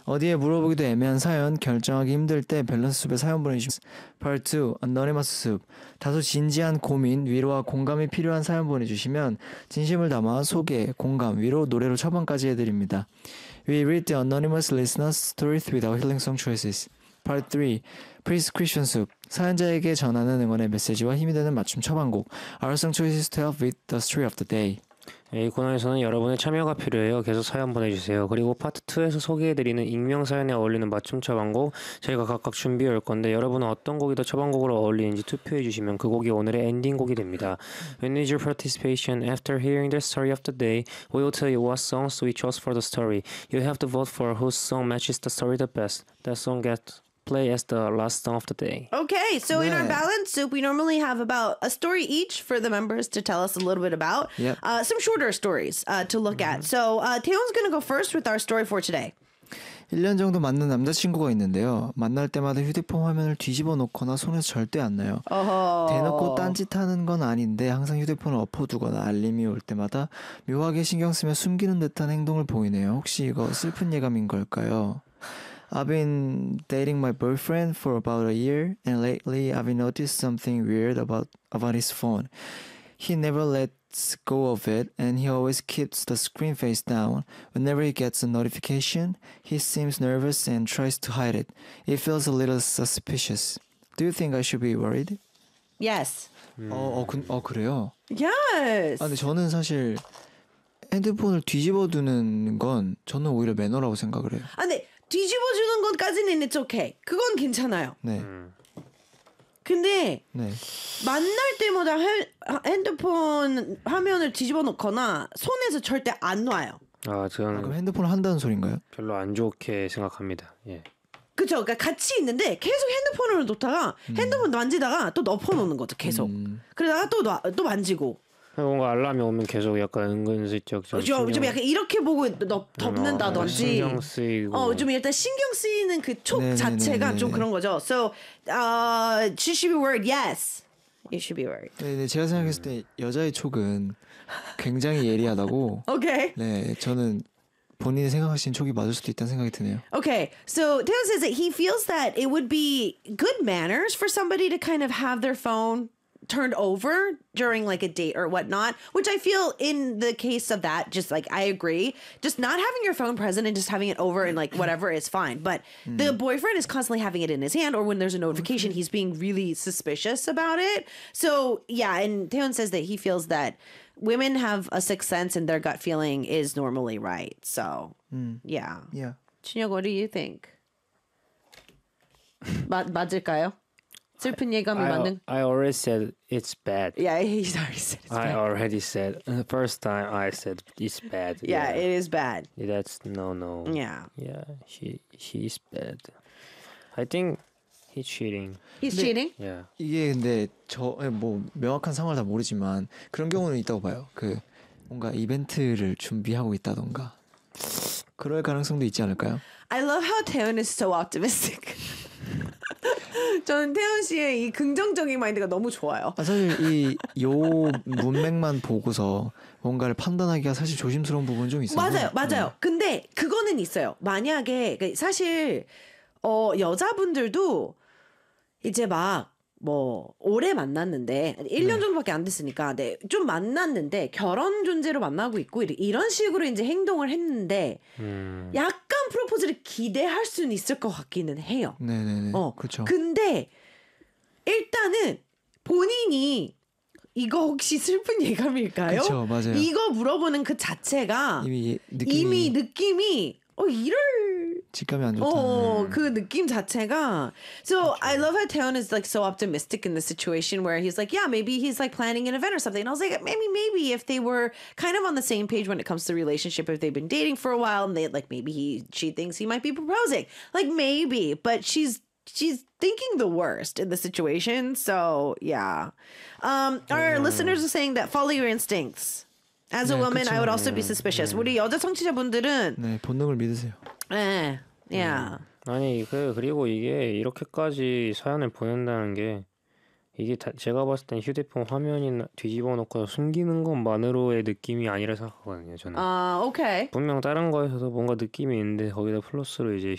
어디에 물어보기도 애매한 사연, 결정하기 힘들 때 밸런스 숲에 사연 보내주시면 Part 2, Anonymous 숲. 다소 진지한 고민, 위로와 공감이 필요한 사연 보내주시면 진심을 담아 소개, 공감, 위로, 노래로 처방까지 해드립니다. We read the anonymous listeners' stories with our healing song choices. Part 3, Prescription 숲. 사연자에게 전하는 응원의 메시지와 힘이 되는 맞춤 처방곡. Our song choices to help with the story of the day. 이 코너에서는 여러분의 참여가 필요해요. 계속 사연 보내주세요. 그리고 파트 2에서 소개해드리는 익명 사연에 어울리는 맞춤 처방곡 저희가 각각 준비해 올 건데 여러분은 어떤 곡이 더 처방곡으로 어울리는지 투표해주시면 그 곡이 오늘의 엔딩곡이 됩니다. We need your participation. After hearing the story of the day, we will tell you what songs we chose for the story. You have to vote for whose song matches the story the best. That song gets play as the last song of the day. Okay, so in our 네. balance soup, we normally have about a story each for the members to tell us a little bit about. Yep. Some shorter stories to look at. So Taeyeon's going to go first with our story for today. 1년 정도 만난 남자친구가 있는데요. 만날 때마다 휴대폰 화면을 뒤집어 놓거나 손에서 절대 안 놔요. 대놓고 딴짓하는 건 아닌데 항상 휴대폰을 엎어두거나 알림이 올 때마다 묘하게 신경 쓰며 숨기는 듯한 행동을 보이네요. 혹시 이거 슬픈 예감인 걸까요? I've been dating my boyfriend for about a year, and lately I've noticed something weird about his phone. He never lets go of it, and he always keeps the screen face down. Whenever he gets a notification, he seems nervous and tries to hide it. It feels a little suspicious. Do you think I should be worried? Yes. 그래요? Yes. 근데 저는 사실 핸드폰을 뒤집어 두는 건 저는 오히려 매너라고 생각을 해요. 근데 뒤집어주는 것까지는 it's okay. 그건 괜찮아요. 네. 근데 네. 만날 때마다 핸드폰 화면을 뒤집어 놓거나 손에서 절대 안 놔요. 저는 그럼 핸드폰을 한다는 소린가요? 별로 안 좋게 생각합니다. 예. 그쵸? 그러니까 같이 있는데 계속 핸드폰을 놓다가 핸드폰 만지다가 또 덮어놓는 거죠. 계속. 그러다가 또 만지고. 뭔가 알람이 오면 계속 약간 은근슬쩍 좀 약간 이렇게 보고 덮는다든지. 신경 쓰이고. 좀 일단 신경 쓰이는 그 촉 네네네네. 자체가 좀 그런 거죠. So, she should be worried. Yes, you should be worried. 네, 제가 생각했을 때 여자의 촉은 굉장히 예리하다고. Okay. 네, 저는 본인이 생각하시는 촉이 맞을 수도 있다는 생각이 드네요. Okay, so Taylor says that he feels that it would be good manners for somebody to kind of have their phone turned over during like a date or whatnot, which I feel in the case of that, just like I agree, just not having your phone present and just having it over and like whatever is fine. But the boyfriend is constantly having it in his hand, or when there's a notification, he's being really suspicious about it. So yeah, and Taeyeon says that he feels that women have a sixth sense and their gut feeling is normally right. So yeah. Yeah. 준혁, what do you think? 맞을까요? 슬픈 예감이 맞는. I already said it's bad. Yeah, he's already said it's I bad. already said the first time I said it's bad. Yeah, it is bad. That's no. Yeah. Yeah, she's bad. I think he's cheating. He's cheating? Yeah. 이게 근데 저 뭐 명확한 상황을 다 모르지만 그런 경우는 있다고 봐요. 그 뭔가 이벤트를 준비하고 있다던가 그럴 가능성도 있지 않을까요? I love how Taeyeon is so optimistic. 저는 태연 씨의 이 긍정적인 마인드가 너무 좋아요. 사실 요 문맥만 보고서 뭔가를 판단하기가 사실 조심스러운 부분 좀 있어요. 맞아요. 근데 그거는 있어요. 만약에 사실 여자분들도 이제 막 뭐 오래 만났는데 1년 정도밖에 안 됐으니까 좀 만났는데 결혼 존재로 만나고 있고 이런 식으로 이제 행동을 했는데 약간 프로포즈를 기대할 수는 있을 것 같기는 해요. 네네네. 그렇죠. 근데 일단은 본인이 이거 혹시 슬픈 예감일까요? 그쵸, 맞아요. 이거 물어보는 그 자체가 이미 느낌이 이럴 직감이 안 좋다. 그 느낌 자체가. So I love how Taeyeon is like so optimistic in the situation where he's like, yeah, maybe he's like planning an event or something. And I was like, maybe if they were kind of on the same page when it comes to the relationship, if they've been dating for a while and they like she thinks he might be proposing, like maybe, but she's thinking the worst in the situation. So yeah, our listeners are saying that follow your instincts. As a woman, I would also be suspicious. 우리 여자 청취자분들은 네, 본능을 믿으세요. yeah. 아니 그리고 이게 이렇게까지 사연을 보낸다는 게 이게 제가 봤을 땐 휴대폰 화면이나 뒤집어 놓고 숨기는 것만으로의 느낌이 아니라 생각하거든요. 저는. 오케이. 분명 다른 거에서도 뭔가 느낌이 있는데 거기다 플러스로 이제